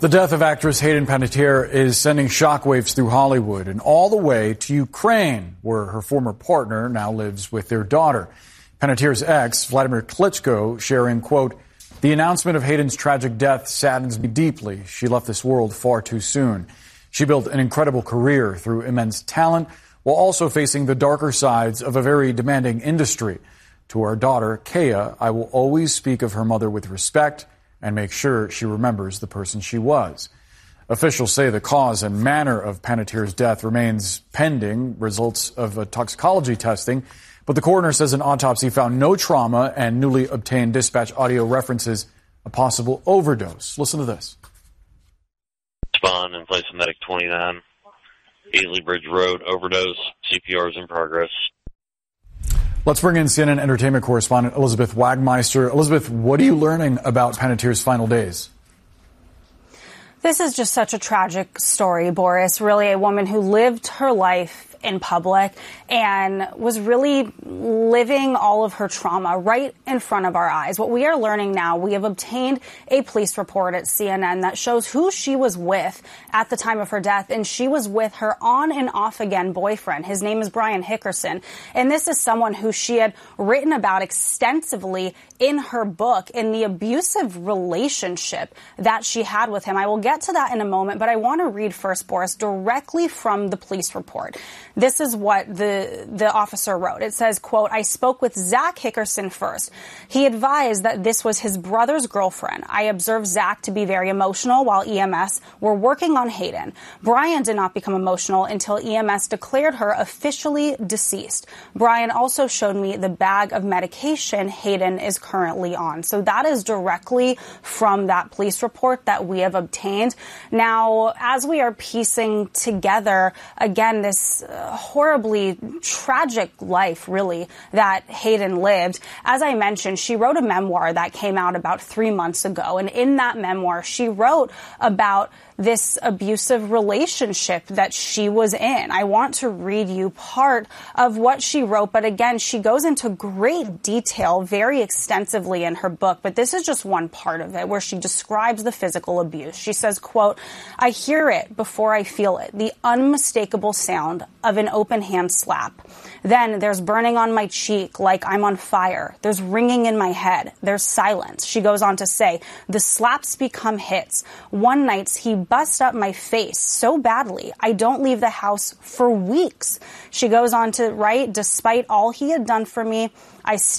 The death of actress Hayden Panettiere is sending shockwaves through Hollywood and all the way to Ukraine, where her former partner now lives with their daughter. Panettiere's ex, Vladimir Klitschko, sharing, quote, "The announcement of Hayden's tragic death saddens me deeply. She left this world far too soon. She built an incredible career through immense talent while also facing the darker sides of a very demanding industry. To our daughter, Kaya, I will always speak of her mother with respect and make sure she remembers the person she was." Officials say the cause and manner of Panettiere's death remains pending results of toxicology testing, but the coroner says an autopsy found no trauma and newly obtained dispatch audio references a possible overdose. Listen to this. Spawn in place of Medic 29, Easley Bridge Road, overdose, CPR is in progress. Let's bring in CNN entertainment correspondent Elizabeth Wagmeister. Elizabeth, what are you learning about Panettiere's final days? This is just such a tragic story, Boris. Really a woman who lived her life in public and was really living all of her trauma right in front of our eyes. What we are learning now, we have obtained a police report at CNN that shows who she was with at the time of her death, and she was with her on and off again boyfriend. His name is Brian Hickerson, and this is someone who she had written about extensively in her book, in the abusive relationship that she had with him. I will get to that in a moment, but I want to read first, Boris, directly from the police report. This is what the officer wrote. It says, quote, "I spoke with Zach Hickerson first. He advised that this was his brother's girlfriend. I observed Zach to be very emotional while EMS were working on Hayden. Brian did not become emotional until EMS declared her officially deceased. Brian also showed me the bag of medication Hayden is currently on." So that is directly from that police report that we have obtained. Now, as we are piecing together, again, this horribly tragic life, really, that Hayden lived. As I mentioned, she wrote a memoir that came out about 3 months ago. And in that memoir, she wrote about this abusive relationship that she was in. I want to read you part of what she wrote, but again, she goes into great detail very extensively in her book, but this is just one part of it where she describes the physical abuse. She says, quote, "I hear it before I feel it, the unmistakable sound of an open hand slap. Then there's burning on my cheek like I'm on fire. There's ringing in my head. There's silence." She goes on to say, "The slaps become hits. One night he bust up my face so badly I don't leave the house for weeks." She goes on to write, "Despite all he had done for me, I